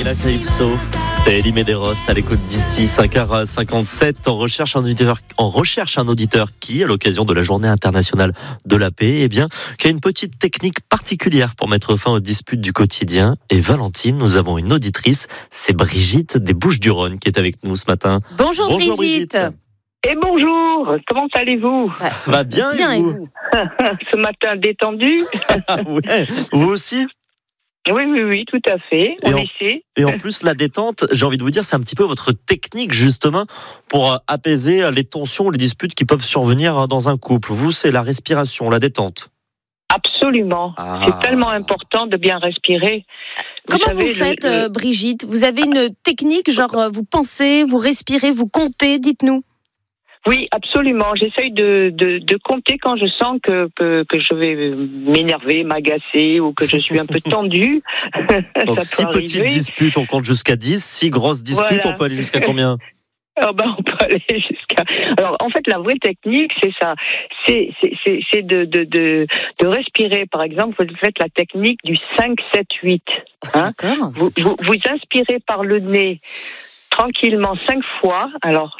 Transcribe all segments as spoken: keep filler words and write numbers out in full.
Laila Calypso et Elie Medeiros à l'écoute d'ici cinq heures cinquante-sept. On recherche un auditeur, on recherche un auditeur qui, à l'occasion de la Journée internationale de la paix, eh bien, qui a une petite technique particulière pour mettre fin aux disputes du quotidien. Et Valentine, nous avons une auditrice, c'est Brigitte des Bouches-du-Rhône qui est avec nous ce matin. Bonjour, Bonjour Brigitte. Brigitte. Et bonjour, comment allez-vous? Ça va bien, bien et vous, et vous Ce matin détendu. Ouais, vous aussi? Oui, oui, oui, tout à fait. On essaie. Et en plus, la détente, j'ai envie de vous dire, c'est un petit peu votre technique, justement, pour apaiser les tensions, les disputes qui peuvent survenir dans un couple. Vous, c'est la respiration, la détente. Absolument. Ah. C'est tellement important de bien respirer. Vous Comment savez, vous faites, le, le... Brigitte? Vous avez une technique, genre vous pensez, vous respirez, vous comptez, dites-nous. Oui, absolument. J'essaye de, de, de compter quand je sens que, que, que je vais m'énerver, m'agacer ou que je suis un peu tendue. Donc, six petites disputes, on compte jusqu'à dix. Six grosses disputes, voilà. On peut aller jusqu'à combien? Oh ben, on peut aller jusqu'à... Alors, en fait, la vraie technique, c'est ça. C'est, c'est, c'est, c'est de, de, de, de respirer. Par exemple, vous faites la technique du cinq sept huit. Hein? Vous, vous, vous inspirez par le nez tranquillement cinq fois. Alors...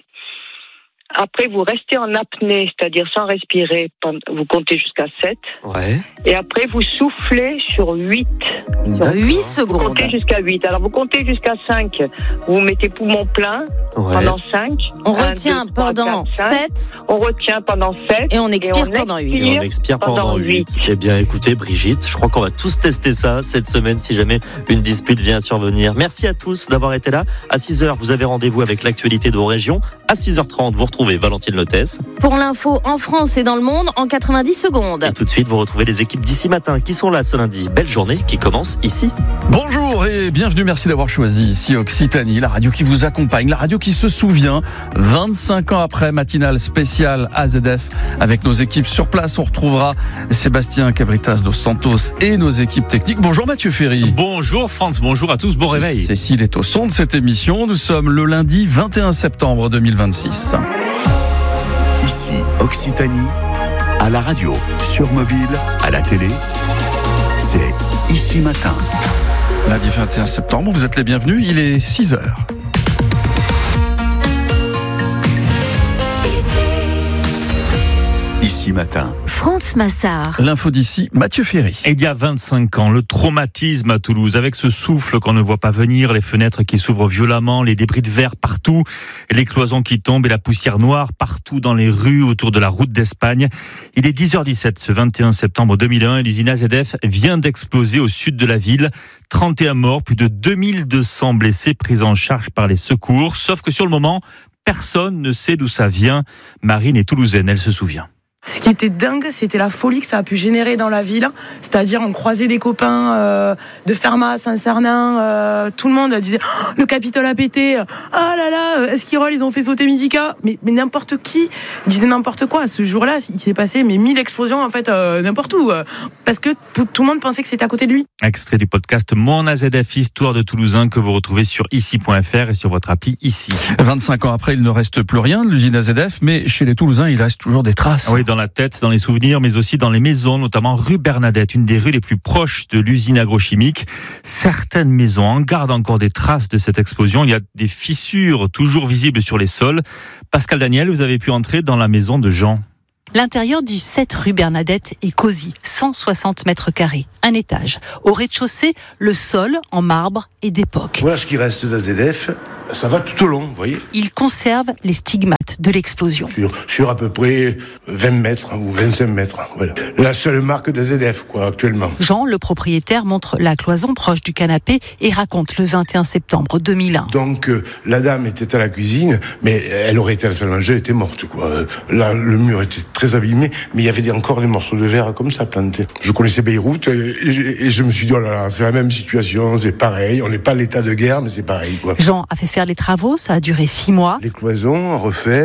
Après, vous restez en apnée, c'est-à-dire sans respirer, vous comptez jusqu'à sept. Ouais. Et après, vous soufflez sur huit. Sur huit secondes. Vous comptez jusqu'à huit. Alors, vous comptez jusqu'à cinq. Vous mettez poumon plein ouais. pendant cinq. On un, retient deux, trois, pendant quatre, sept. On retient pendant sept. Et on expire et on pendant huit. Et on expire pendant, pendant huit. Eh bien, écoutez, Brigitte, je crois qu'on va tous tester ça cette semaine si jamais une dispute vient à survenir. Merci à tous d'avoir été là. À six heures, vous avez rendez-vous avec l'actualité de vos régions. À six heures trente, vous retrouvez Valentine Lotès. Pour l'info en France et dans le monde en quatre-vingt-dix secondes. Et tout de suite, vous retrouvez les équipes d'ici matin qui sont là ce lundi. Belle journée qui commence ici. Bonjour et bienvenue. Merci d'avoir choisi ici Occitanie, la radio qui vous accompagne, la radio qui se souvient. vingt-cinq ans après, matinale spéciale A Z F avec nos équipes sur place. On retrouvera Sébastien Cabritas dos Santos et nos équipes techniques. Bonjour Mathieu Ferry. Bonjour France, bonjour à tous, bon C- réveil. Cécile est au son de cette émission. Nous sommes le lundi vingt et un septembre deux mille vingt-six. Ici, Occitanie, à la radio, sur mobile, à la télé, c'est Ici Matin. Lundi vingt et un septembre, vous êtes les bienvenus, il est six heures. Ici Matin. France Massard. L'info d'ici, Mathieu Ferry. Il y a vingt-cinq ans, le traumatisme à Toulouse, avec ce souffle qu'on ne voit pas venir, les fenêtres qui s'ouvrent violemment, les débris de verre partout, les cloisons qui tombent et la poussière noire partout dans les rues autour de la route d'Espagne. Il est dix heures dix-sept ce vingt et un septembre deux mille un et l'usine A Z F vient d'exploser au sud de la ville. trente et un morts, plus de deux mille deux cents blessés pris en charge par les secours. Sauf que sur le moment, personne ne sait d'où ça vient. Marine est toulousaine, elle se souvient. Ce qui était dingue, c'était la folie que ça a pu générer dans la ville. C'est-à-dire, on croisait des copains euh, de Fermat, Saint-Cernin, euh, tout le monde disait oh, « le Capitole a pété, ah là là, Esquirol, ils ont fait sauter Mythica ». Mais, mais n'importe qui disait n'importe quoi. Ce jour-là, il s'est passé mais mille explosions en fait euh, n'importe où. Euh, parce que tout le monde pensait que c'était à côté de lui. Extrait du podcast Mon A Z F, Histoire de Toulousain, que vous retrouvez sur ici point f r et sur votre appli Ici. vingt-cinq ans après, il ne reste plus rien de l'usine A Z F, mais chez les Toulousains, il reste toujours des traces. Oui, dans la tête, dans les souvenirs, mais aussi dans les maisons, notamment rue Bernadette, une des rues les plus proches de l'usine agrochimique. Certaines maisons en gardent encore des traces de cette explosion. Il y a des fissures toujours visibles sur les sols. Pascal Daniel, vous avez pu entrer dans la maison de Jean. L'intérieur du sept rue Bernadette est cosy, cent soixante mètres carrés, un étage. Au rez-de-chaussée, le sol en marbre est d'époque. Voilà ce qui reste d'A Z F. Ça va tout au long, vous voyez. Il conserve les stigmates de l'explosion. Sur, sur à peu près vingt mètres ou vingt-cinq mètres, voilà. La seule marque d'A Z F, quoi, actuellement. Jean, le propriétaire, montre la cloison proche du canapé et raconte le vingt et un septembre deux mille un. Donc, euh, la dame était à la cuisine, mais elle aurait été à la salle à manger, elle était morte, quoi. Là, le mur était très abîmé, mais il y avait des, encore des morceaux de verre comme ça plantés. Je connaissais Beyrouth et, et, et je me suis dit, oh là là, c'est la même situation, c'est pareil. On n'est pas à l'état de guerre, mais c'est pareil, quoi. Jean a fait faire les travaux, ça a duré six mois. Les cloisons à refaire,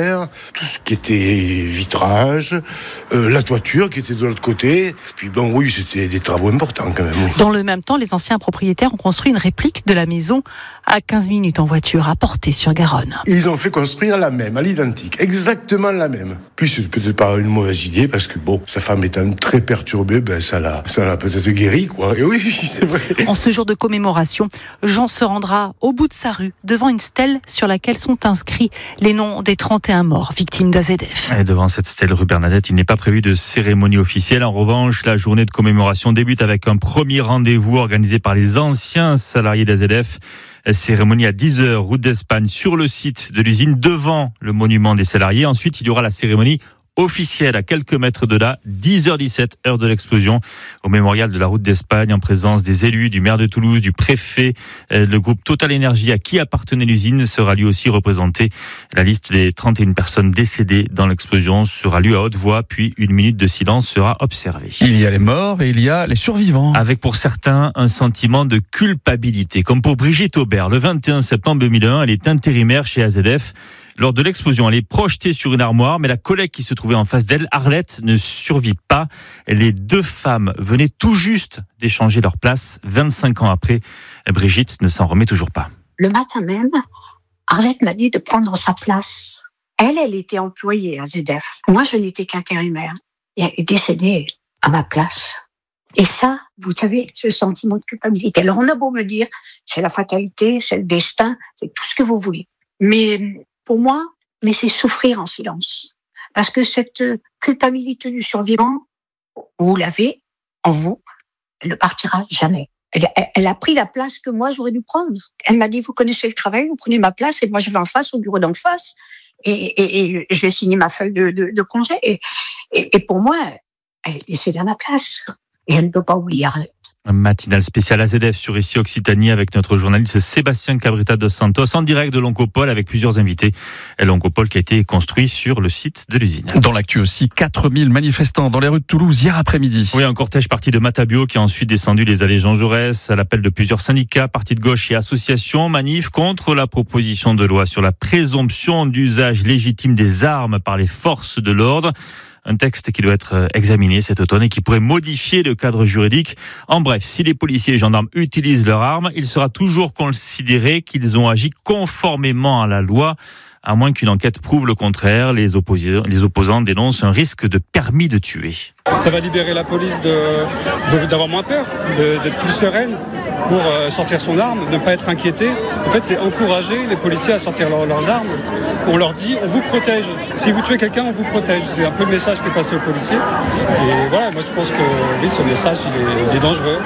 verre, tout ce qui était vitrage, euh, la toiture qui était de l'autre côté. Puis bon, oui, c'était des travaux importants quand même. Oui. Dans le même temps, les anciens propriétaires ont construit une réplique de la maison à quinze minutes en voiture à Portet-sur-Garonne. Ils ont fait construire la même, à l'identique, exactement la même. Puis c'est peut-être pas une mauvaise idée parce que bon, sa femme étant très perturbée, ben ça l'a, ça l'a peut-être guéri quoi. Et oui, c'est vrai. En ce jour de commémoration, Jean se rendra au bout de sa rue devant une stèle sur laquelle sont inscrits les noms des trente et un morts victimes d'A Z F. Et devant cette stèle rue Bernadette, il n'est pas prévu de cérémonie officielle. En revanche, la journée de commémoration débute avec un premier rendez-vous organisé par les anciens salariés d'A Z F. Cérémonie à dix heures, route d'Espagne, sur le site de l'usine, devant le monument des salariés. Ensuite, il y aura la cérémonie officielle à quelques mètres de là, dix heures dix-sept, heure de l'explosion, au mémorial de la route d'Espagne, en présence des élus, du maire de Toulouse, du préfet. Le groupe Total Énergie, à qui appartenait l'usine, sera lui aussi représenté. La liste des trente et une personnes décédées dans l'explosion sera lue à haute voix, puis une minute de silence sera observée. Il y a les morts et il y a les survivants. Avec pour certains un sentiment de culpabilité, comme pour Brigitte Aubert. Le vingt et un septembre deux mille un, elle est intérimaire chez A Z F. Lors de l'explosion, elle est projetée sur une armoire, mais la collègue qui se trouvait en face d'elle, Arlette, ne survit pas. Les deux femmes venaient tout juste d'échanger leur place. vingt-cinq ans après, Brigitte ne s'en remet toujours pas. Le matin même, Arlette m'a dit de prendre sa place. Elle, elle était employée à Z F. Moi, je n'étais qu'intérimaire. Et elle est décédée à ma place. Et ça, vous savez, ce sentiment de culpabilité. Alors, on a beau me dire, c'est la fatalité, c'est le destin, c'est tout ce que vous voulez. Mais pour moi, mais c'est souffrir en silence. Parce que cette culpabilité du survivant, vous l'avez en vous, elle ne partira jamais. Elle, elle, elle a pris la place que moi, j'aurais dû prendre. Elle m'a dit, vous connaissez le travail, vous prenez ma place, et moi, je vais en face, au bureau d'en face, et, et, et je vais signer ma feuille de, de, de congé. Et, et, et pour moi, elle est décédée à ma place. Et je ne peux pas oublier Arlette. Un matinal spécial A Z F sur Ici Occitanie avec notre journaliste Sébastien Cabrita dos Santos en direct de l'Oncopole avec plusieurs invités. L'Oncopole qui a été construit sur le site de l'usine. Dans l'actu aussi, quatre mille manifestants dans les rues de Toulouse hier après-midi. Oui, un cortège parti de Matabio qui a ensuite descendu les allées Jean Jaurès à l'appel de plusieurs syndicats, partis de gauche et associations. Manif contre la proposition de loi sur la présomption d'usage légitime des armes par les forces de l'ordre. Un texte qui doit être examiné cet automne et qui pourrait modifier le cadre juridique. En bref, si les policiers et gendarmes utilisent leurs armes, il sera toujours considéré qu'ils ont agi conformément à la loi, à moins qu'une enquête prouve le contraire. Les opposants, les opposants dénoncent un risque de permis de tuer. Ça va libérer la police de, de, d'avoir moins peur, de, d'être plus sereine pour sortir son arme, ne pas être inquiété. En fait, c'est encourager les policiers à sortir leur, leurs armes. On leur dit, on vous protège. Si vous tuez quelqu'un, on vous protège. C'est un peu le message qui est passé aux policiers. Et voilà, moi je pense que oui, ce message, il est, il est dangereux.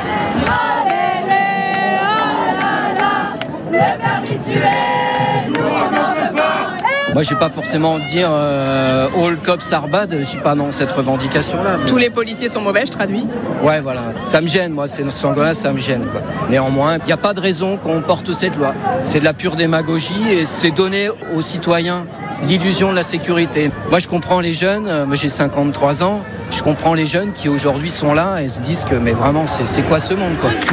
Le permis de tuer, nous on n'en veut pas. Moi, je ne vais pas forcément dire euh, all cops are bad, je ne suis pas dans cette revendication-là. Mais... Tous les policiers sont mauvais, je traduis. Ouais, voilà. Ça me gêne, moi, c'est ce là ça me gêne, quoi. Néanmoins, il n'y a pas de raison qu'on porte cette loi. C'est de la pure démagogie et c'est donner aux citoyens l'illusion de la sécurité. Moi, je comprends les jeunes, euh, moi j'ai cinquante-trois ans, je comprends les jeunes qui aujourd'hui sont là et se disent que, mais vraiment, c'est, c'est quoi ce monde, quoi.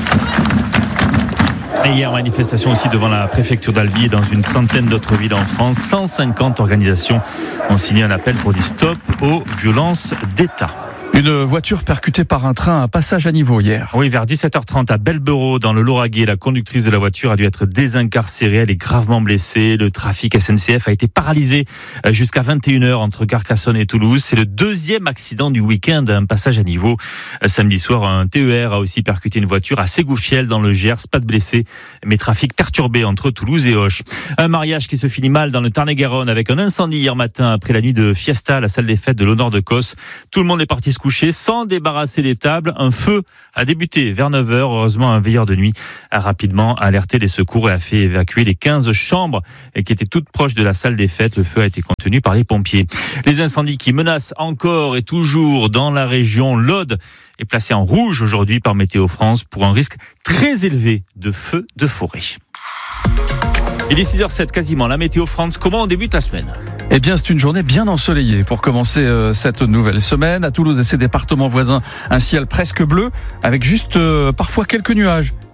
Et hier, manifestation aussi devant la préfecture d'Albi et dans une centaine d'autres villes en France. cent cinquante organisations ont signé un appel pour dire stop aux violences d'État. Une voiture percutée par un train à passage à niveau hier. Oui, vers dix-sept heures trente à Belberot, dans le Lauragais, la conductrice de la voiture a dû être désincarcérée. Elle est gravement blessée. Le trafic S N C F a été paralysé jusqu'à vingt et une heures entre Carcassonne et Toulouse. C'est le deuxième accident du week-end, un passage à niveau. Samedi soir, un T E R a aussi percuté une voiture à Ségoufielle dans le Gers. Pas de blessés, mais trafic perturbé entre Toulouse et Auch. Un mariage qui se finit mal dans le Tarn-et-Garonne avec un incendie hier matin après la nuit de fiesta à la salle des fêtes de l'Honneur de Causse. Tout le monde est parti se coucher sans débarrasser les tables. Un feu a débuté vers neuf heures. Heureusement, un veilleur de nuit a rapidement alerté les secours et a fait évacuer les quinze chambres qui étaient toutes proches de la salle des fêtes. Le feu a été contenu par les pompiers. Les incendies qui menacent encore et toujours dans la région. L'Aude est placé en rouge aujourd'hui par Météo France pour un risque très élevé de feux de forêt. Il est six heures sept quasiment, la Météo France, comment on débute la semaine ? Eh bien, c'est une journée bien ensoleillée pour commencer euh, cette nouvelle semaine. À Toulouse et ses départements voisins, un ciel presque bleu avec juste euh, parfois quelques nuages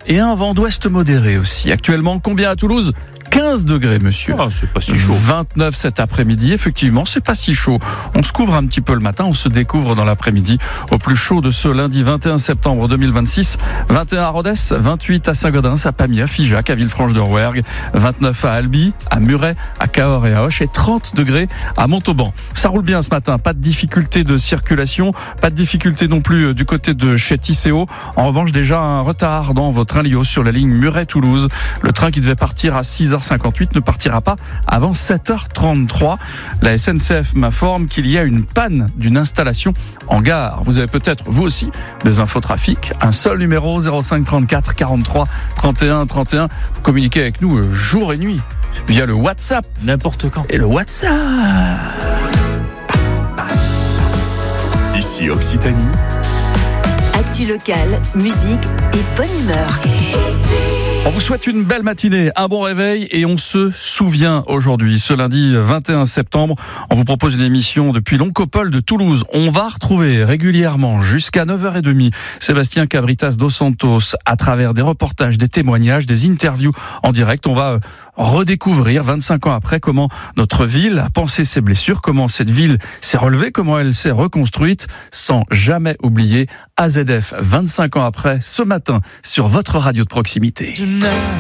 et un vent d'ouest modéré aussi. Actuellement, combien à Toulouse ? quinze degrés, monsieur. Ah, c'est pas si chaud. vingt-neuf cet après-midi. Effectivement, c'est pas si chaud. On se couvre un petit peu le matin, on se découvre dans l'après-midi au plus chaud de ce lundi vingt et un septembre deux mille vingt-six. vingt et un à Rodez, vingt-huit à Saint-Gaudens, à Pamiers, à Figeac, à Villefranche-de-Rouergue, vingt-neuf à Albi, à Muret, à Cahors et à Auch et trente degrés à Montauban. Ça roule bien ce matin, pas de difficulté de circulation, pas de difficulté non plus du côté de chez Tisséo. En revanche, déjà un retard dans votre train Lios sur la ligne Muret-Toulouse. Le train qui devait partir à six heures cinquante-huit ne partira pas avant sept heures trente-trois. La S N C F m'informe qu'il y a une panne d'une installation en gare. Vous avez peut-être, vous aussi, des infotrafics. Un seul numéro, zéro cinq trente-quatre quarante-trois trente et un trente et un. Vous communiquez avec nous jour et nuit via le WhatsApp. N'importe quand. Et le WhatsApp. Ici Occitanie. Actu locale, musique et bonne humeur. On vous souhaite une belle matinée, un bon réveil et on se souvient aujourd'hui, ce lundi vingt et un septembre, on vous propose une émission depuis l'Oncopole de Toulouse. On va retrouver régulièrement jusqu'à neuf heures trente Sébastien Cabritas dos Santos à travers des reportages, des témoignages, des interviews en direct. On va redécouvrir vingt-cinq ans après comment notre ville a pensé ses blessures, comment cette ville s'est relevée, comment elle s'est reconstruite sans jamais oublier A Z F vingt-cinq ans après ce matin sur votre radio de proximité.